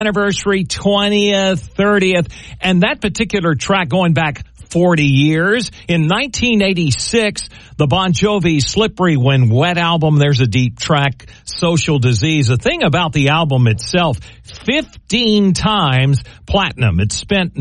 anniversary, 20th, 30th, and that particular track going back 40 years. In 1986, the Bon Jovi Slippery When Wet album, there's a deep track, Social Disease. The thing about the album itself, 15 times platinum. It spent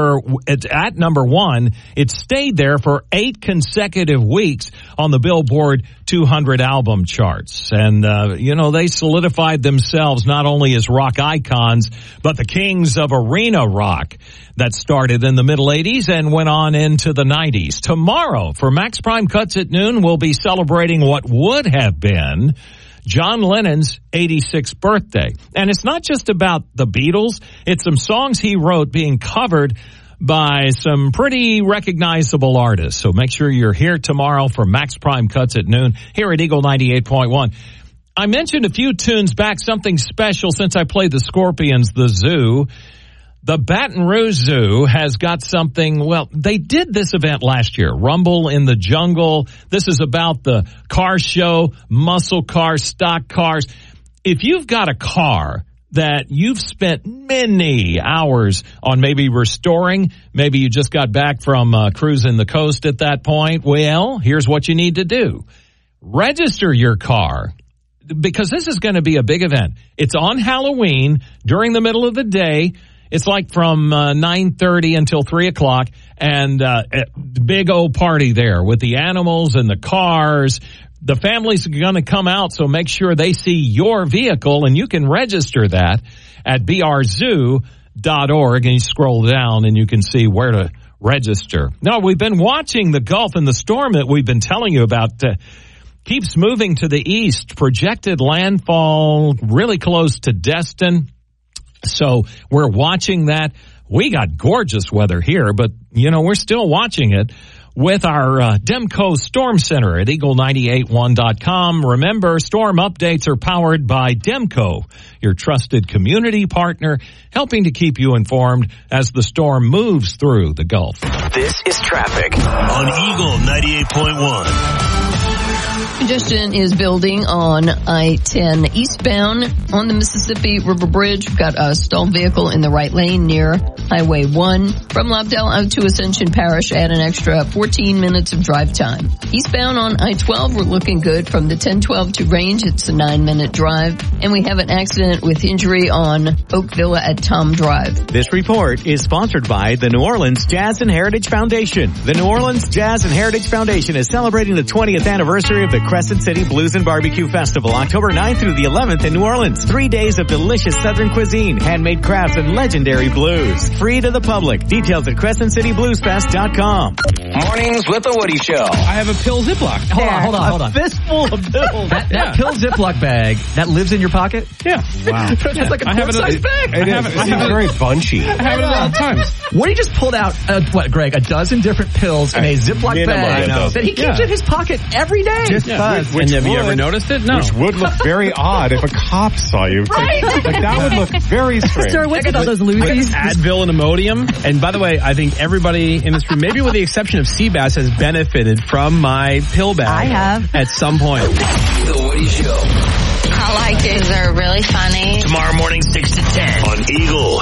at number one. It stayed there for 8 consecutive weeks on the Billboard 200 album charts. And, they solidified themselves not only as rock icons, but the kings of arena rock that started in the middle 80s and went on into the 90s. Tomorrow, for Max Prime Cuts at Noon, we'll be celebrating what would have been John Lennon's 86th birthday. And it's not just about the Beatles. It's some songs he wrote being covered by some pretty recognizable artists. So make sure you're here tomorrow for Max Prime Cuts at Noon here at Eagle 98.1. I mentioned a few tunes back, something special since I played the Scorpions, the Zoo. The Baton Rouge Zoo has got something, they did this event last year, Rumble in the Jungle. This is about the car show, muscle cars, stock cars. If you've got a car that you've spent many hours on maybe restoring, maybe you just got back from cruising the coast at that point, well, here's what you need to do. Register your car, because this is going to be a big event. It's on Halloween during the middle of the day. It's like from 9:30 until 3 o'clock, and big old party there with the animals and the cars. The families are going to come out, so make sure they see your vehicle, and you can register that at brzoo.org, and you scroll down and you can see where to register. Now, we've been watching the Gulf, and the storm that we've been telling you about keeps moving to the east. Projected landfall really close to Destin. So we're watching that. We got gorgeous weather here, but, we're still watching it with our Demco Storm Center at eagle981.com. Remember, storm updates are powered by Demco, your trusted community partner, helping to keep you informed as the storm moves through the Gulf. This is traffic on Eagle 98.1. Congestion is building on I-10 eastbound on the Mississippi River Bridge. We've got a stalled vehicle in the right lane near Highway 1. From Lobdell out to Ascension Parish, add an extra 14 minutes of drive time. Eastbound on I-12, we're looking good. From the 1012 to Range, it's a 9-minute drive. And we have an accident with injury on Oak Villa at Tom Drive. This report is sponsored by the New Orleans Jazz and Heritage Foundation. The New Orleans Jazz and Heritage Foundation is celebrating the 20th anniversary of the Crescent City Blues and Barbecue Festival, October 9th through the 11th in New Orleans. 3 days of delicious Southern cuisine, handmade crafts, and legendary blues. Free to the public. Details at CrescentCityBluesFest.com. Mornings with the Woody Show. I have a pill Ziploc. Hold on. A fistful of pills. That pill Ziploc bag, that lives in your pocket? Yeah. Wow. It's like a quart-sized bag. It's very bunchy. I have it a lot of times. Woody just pulled out, Greg, a dozen different pills in a Ziploc bag that he keeps in his pocket every day. And have you ever noticed it? No. Which would look very odd if a cop saw you. Right? That would look very strange. Sir, what's with all those Lucy's? Advil and Imodium. And by the way, I think everybody in this room, maybe with the exception of Seabass, has benefited from my pill bag. I have. At some point. The Woody Show. I like it. They're really funny. Tomorrow morning, 6 to 10 on Eagle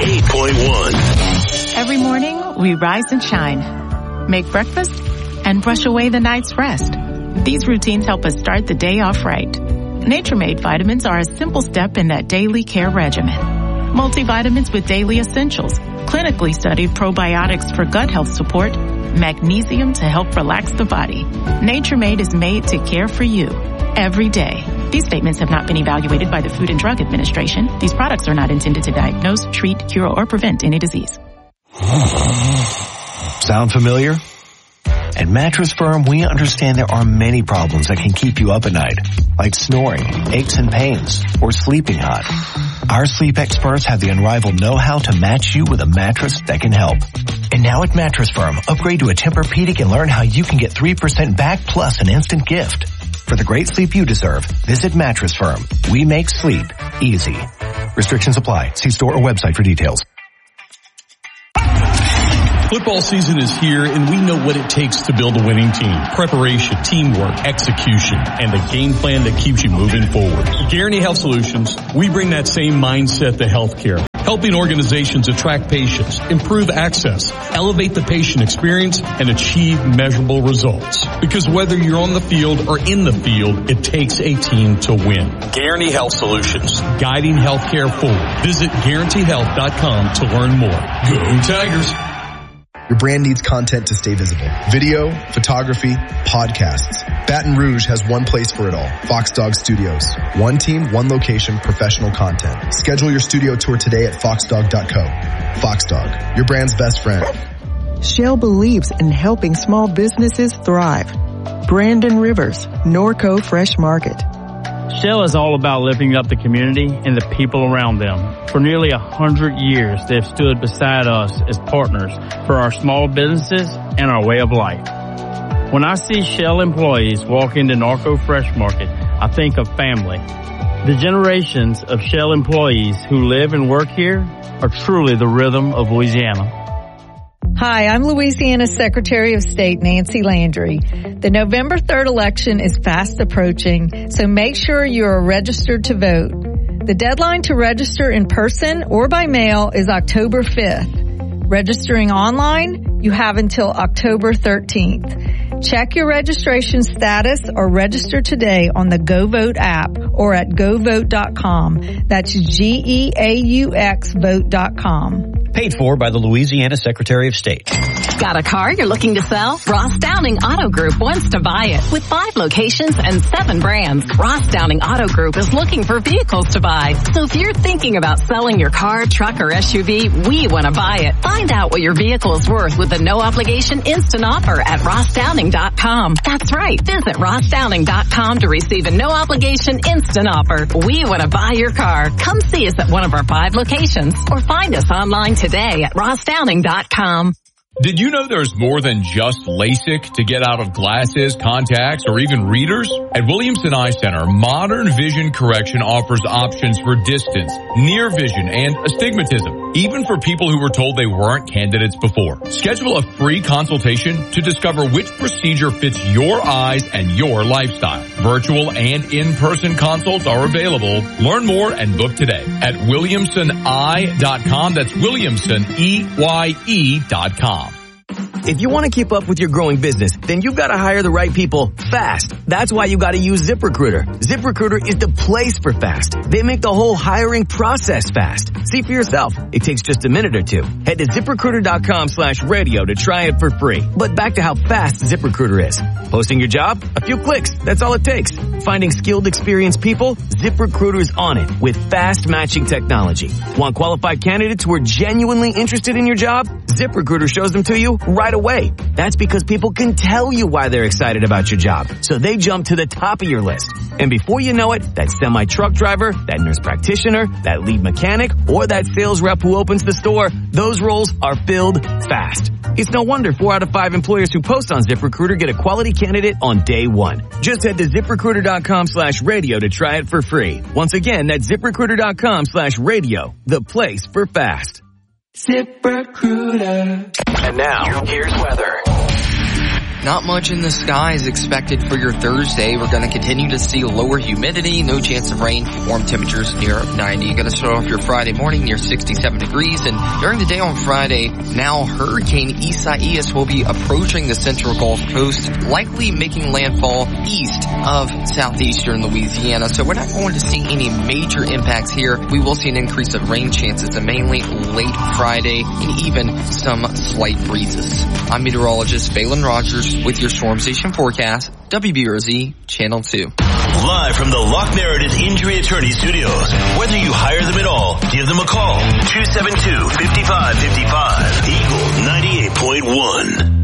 98.1. Every morning, we rise and shine, make breakfast, and brush away the night's rest. These routines help us start the day off right. Nature-Made vitamins are a simple step in that daily care regimen. Multivitamins with daily essentials, clinically studied probiotics for gut health support, magnesium to help relax the body. Nature-Made is made to care for you every day. These statements have not been evaluated by the Food and Drug Administration. These products are not intended to diagnose, treat, cure, or prevent any disease. Sound familiar? At Mattress Firm, we understand there are many problems that can keep you up at night, like snoring, aches and pains, or sleeping hot. Our sleep experts have the unrivaled know-how to match you with a mattress that can help. And now at Mattress Firm, upgrade to a Tempur-Pedic and learn how you can get 3% back plus an instant gift. For the great sleep you deserve, visit Mattress Firm. We make sleep easy. Restrictions apply. See store or website for details. Football season is here, and we know what it takes to build a winning team. Preparation, teamwork, execution, and a game plan that keeps you moving forward. At Guarantee Health Solutions, we bring that same mindset to healthcare, helping organizations attract patients, improve access, elevate the patient experience, and achieve measurable results. Because whether you're on the field or in the field, it takes a team to win. Guarantee Health Solutions, guiding healthcare forward. Visit guaranteehealth.com to learn more. Go Tigers! Your brand needs content to stay visible. Video, photography, podcasts. Baton Rouge has one place for it all. Fox Dog Studios. One team, one location, professional content. Schedule your studio tour today at foxdog.co. Fox Dog, your brand's best friend. Shell believes in helping small businesses thrive. Brandon Rivers, Norco Fresh Market. Shell is all about lifting up the community and the people around them. For nearly 100 years, they've stood beside us as partners for our small businesses and our way of life. When I see Shell employees walk into Norco Fresh Market, I think of family. The generations of Shell employees who live and work here are truly the rhythm of Louisiana. Hi, I'm Louisiana's Secretary of State, Nancy Landry. The November 3rd election is fast approaching, so make sure you are registered to vote. The deadline to register in person or by mail is October 5th. Registering online, you have until October 13th. Check your registration status or register today on the GoVote app or at govote.com. That's GEAUX vote.com. Paid for by the Louisiana Secretary of State. Got a car you're looking to sell? Ross Downing Auto Group wants to buy it. With 5 locations and 7 brands, Ross Downing Auto Group is looking for vehicles to buy. So if you're thinking about selling your car, truck, or SUV, we want to buy it. Find out what your vehicle is worth with a no-obligation instant offer at rossdowning.com. That's right. Visit rossdowning.com to receive a no-obligation instant offer. We want to buy your car. Come see us at one of our 5 locations or find us online today at rossdowning.com. Did you know there's more than just LASIK to get out of glasses, contacts, or even readers? At Williamson Eye Center, Modern Vision Correction offers options for distance, near vision, and astigmatism, even for people who were told they weren't candidates before. Schedule a free consultation to discover which procedure fits your eyes and your lifestyle. Virtual and in-person consults are available. Learn more and book today at williamsoneye.com. That's williamsoneye.com. If you want to keep up with your growing business, then you've got to hire the right people fast. That's why you got to use ZipRecruiter. ZipRecruiter is the place for fast. They make the whole hiring process fast. See for yourself. It takes just a minute or two. Head to ZipRecruiter.com/radio to try it for free. But back to how fast ZipRecruiter is. Posting your job? A few clicks. That's all it takes. Finding skilled, experienced people? ZipRecruiter's on it with fast matching technology. Want qualified candidates who are genuinely interested in your job? ZipRecruiter shows them to you right away. That's because people can tell you why they're excited about your job. So they jump to the top of your list. And before you know it, that semi-truck driver, that nurse practitioner, that lead mechanic, or that sales rep who opens the store, those roles are filled fast. It's no wonder 4 out of 5 employers who post on ZipRecruiter get a quality candidate on day one. Just head to ZipRecruiter.com/radio to try it for free. Once again, that's ZipRecruiter.com/radio, the place for fast. ZipRecruiter. And now, here's weather. Not much in the sky is expected for your Thursday. We're going to continue to see lower humidity, no chance of rain, warm temperatures near 90. You're going to start off your Friday morning near 67 degrees. And during the day on Friday, now Hurricane Isaias will be approaching the central Gulf Coast, likely making landfall east of southeastern Louisiana. So we're not going to see any major impacts here. We will see an increase of rain chances, and mainly late Friday and even some slight breezes. I'm meteorologist Phelan Rogers with your Storm Station forecast, WBRZ Channel 2. Live from the Lock Meredith Injury Attorney Studios. Whether you hire them at all, give them a call. 272-5555. Eagle 98.1.